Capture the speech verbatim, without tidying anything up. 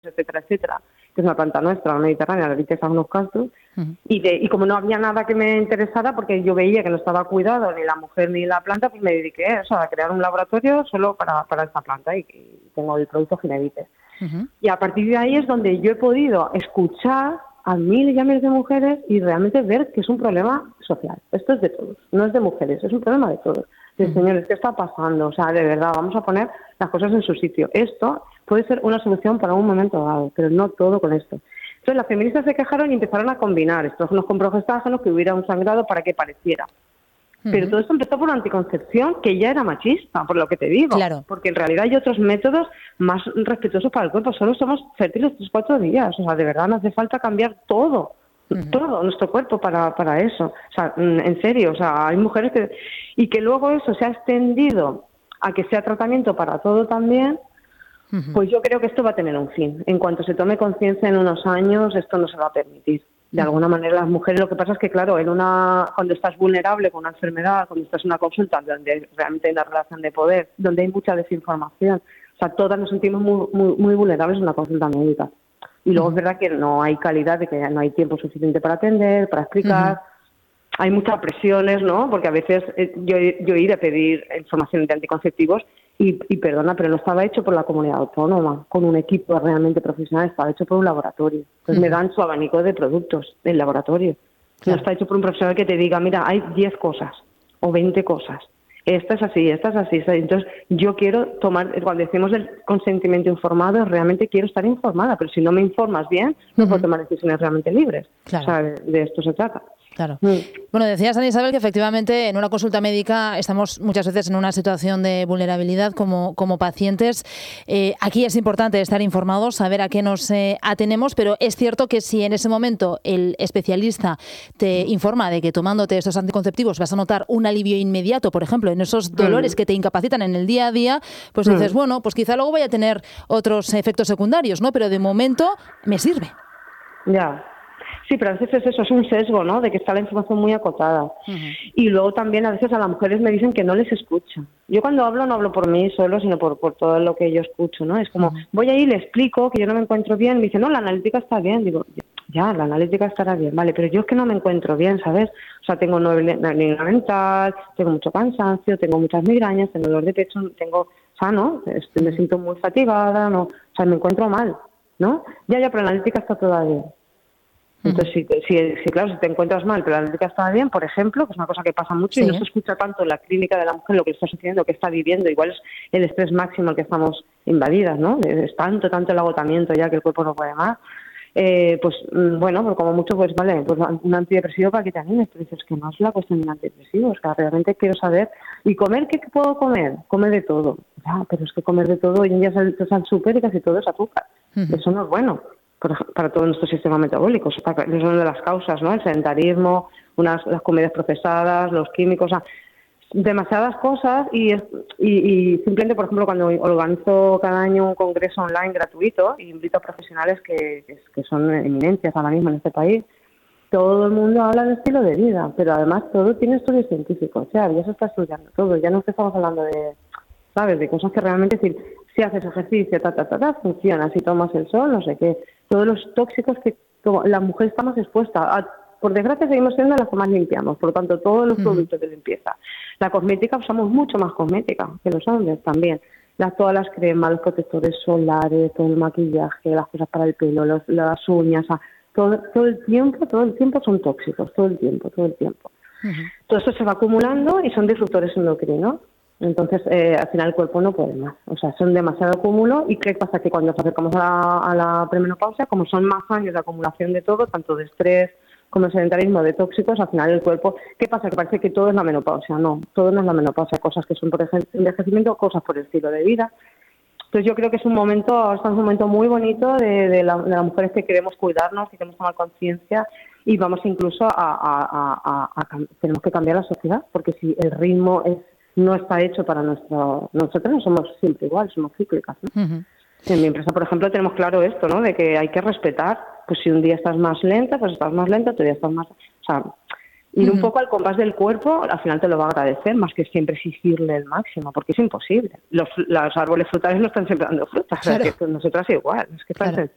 etcétera, etcétera, que es una planta nuestra, la mediterránea, la Vitis agnoscastus, uh-huh. y, de, y como no había nada que me interesara, porque yo veía que no estaba cuidado ni la mujer ni la planta, pues me dediqué a eso, a crear un laboratorio solo para, para esta planta, y, y tengo el producto Ginevites. Uh-huh. Y a partir de ahí es donde yo he podido escuchar a miles y a miles de mujeres y realmente ver que es un problema social. Esto es de todos, no es de mujeres, es un problema de todos. De, uh-huh. Señores, ¿qué está pasando? O sea, de verdad, vamos a poner las cosas en su sitio. Esto puede ser una solución para un momento dado, pero no todo con esto. Entonces las feministas se quejaron y empezaron a combinar estrógenos con progestágenos, que hubiera un sangrado para que pareciera. Uh-huh. Pero todo esto empezó por la anticoncepción, que ya era machista, por lo que te digo. Claro. Porque en realidad hay otros métodos más respetuosos para el cuerpo. Solo somos fértiles tres, cuatro días. O sea, de verdad no hace falta cambiar todo. Uh-huh. Todo nuestro cuerpo para, para eso. O sea, en serio, o sea, hay mujeres que... Y que luego eso se ha extendido a que sea tratamiento para todo también, uh-huh. pues yo creo que esto va a tener un fin. En cuanto se tome conciencia en unos años, esto no se va a permitir. De alguna manera las mujeres, lo que pasa es que claro, en una cuando estás vulnerable con una enfermedad, cuando estás en una consulta donde realmente hay una relación de poder, donde hay mucha desinformación, o sea, todas nos sentimos muy, muy, muy vulnerables en una consulta médica. Y luego uh-huh. es verdad que no hay calidad, de que no hay tiempo suficiente para atender, para explicar. Uh-huh. Hay muchas presiones, ¿no? Porque a veces eh, yo, yo he ido a pedir información de anticonceptivos y, y, perdona, pero no estaba hecho por la comunidad autónoma, con un equipo realmente profesional, estaba hecho por un laboratorio. Entonces uh-huh. me dan su abanico de productos del laboratorio. Claro. No está hecho por un profesional que te diga, mira, hay diez cosas o veinte cosas. Esta es así, esta es así. Esta... Entonces yo quiero tomar, cuando decimos del consentimiento informado, realmente quiero estar informada, pero si no me informas bien, no uh-huh. puedo tomar decisiones realmente libres. Claro. O sea, de, de esto se trata. Claro. Mm. Bueno, decías, Ana Isabel, que efectivamente en una consulta médica estamos muchas veces en una situación de vulnerabilidad como, como pacientes. Eh, aquí es importante estar informados, saber a qué nos eh, atenemos, pero es cierto que si en ese momento el especialista te informa de que tomándote estos anticonceptivos vas a notar un alivio inmediato, por ejemplo, en esos dolores mm. que te incapacitan en el día a día, pues mm. dices, bueno, pues quizá luego vaya a tener otros efectos secundarios, ¿no? Pero de momento me sirve. Ya. Sí, pero a veces es eso, es un sesgo, ¿no? De que está la información muy acotada. Uh-huh. Y luego también a veces a las mujeres me dicen que no les escuchan. Yo cuando hablo no hablo por mí solo, sino por, por todo lo que yo escucho, ¿no? Es como, uh-huh. voy ahí y le explico que yo no me encuentro bien. Me dice, no, la analítica está bien. Digo, ya, la analítica estará bien, vale, pero yo es que no me encuentro bien, ¿sabes? O sea, tengo neblina mental, tengo mucho cansancio, tengo muchas migrañas, tengo dolor de pecho, tengo, o sea, ¿no? Este, me siento muy fatigada, ¿no? O sea, me encuentro mal, ¿no? Ya, ya, pero la analítica está toda bien. Entonces, si, si, si claro, si te encuentras mal, pero la analítica está bien, por ejemplo, que es una cosa que pasa mucho sí. y no se escucha tanto en la clínica de la mujer lo que está sucediendo, que está viviendo, igual es el estrés máximo al que estamos invadidas, ¿no? Es tanto, tanto el agotamiento ya que el cuerpo no puede más. Eh, pues bueno, pues como mucho, pues vale, pues un antidepresivo para que te animes, pero dices que no es la cuestión de un antidepresivo, es que realmente quiero saber, ¿y comer qué puedo comer? Comer de todo. Ya, pero es que comer de todo, hoy en día sales al súper y casi todo es azúcar. Uh-huh. Eso no es bueno para todo nuestro sistema metabólico. Es una de las causas, ¿no? El sedentarismo, unas, las comidas procesadas, los químicos, o sea, demasiadas cosas y, y, y simplemente, por ejemplo, cuando organizo cada año un congreso online gratuito y invito a profesionales que, que, que son eminencias ahora mismo en este país, todo el mundo habla de estilo de vida, pero además todo tiene estudios científicos, o sea, ya se está estudiando todo, ya no estamos hablando de, ¿sabes?, de cosas que realmente, es decir, si haces ejercicio, ta, ta, ta, ta, funciona, si tomas el sol, no sé qué, todos los tóxicos que la mujer está más expuesta a. Por desgracia seguimos siendo las que más limpiamos, por lo tanto todos los productos de limpieza. La cosmética, usamos mucho más cosmética que los hombres también. Las, todas las cremas, los protectores solares, todo el maquillaje, las cosas para el pelo, los, las uñas, o sea, todo, todo el tiempo, todo el tiempo son tóxicos, todo el tiempo, todo el tiempo. Uh-huh. Todo esto se va acumulando y son disruptores endocrinos. Entonces, eh, al final el cuerpo no puede más. O sea, son demasiado acúmulo y ¿qué pasa? Que cuando nos acercamos a la, a la premenopausia, como son más años de acumulación de todo, tanto de estrés como el sedentarismo, de tóxicos, al final el cuerpo, ¿qué pasa? Que parece que todo es la menopausia. No, todo no es la menopausia. Cosas que son por envejecimiento, cosas por el estilo de vida. Entonces yo creo que es un momento, es un momento muy bonito de, de, la, de las mujeres que queremos cuidarnos, que queremos tomar conciencia y vamos incluso a, a, a, a, a... Tenemos que cambiar la sociedad, porque si el ritmo es no está hecho para nuestro... Nosotros no somos siempre igual, somos cíclicas, ¿no? Uh-huh. En mi empresa, por ejemplo, tenemos claro esto, ¿no? De que hay que respetar, pues si un día estás más lenta, pues estás más lenta, otro día estás más... O sea, ir uh-huh. un poco al compás del cuerpo, al final te lo va a agradecer, más que siempre exigirle el máximo, porque es imposible. Los, los árboles frutales no están siempre dando frutas, claro. O sea, que nosotras igual, es que claro.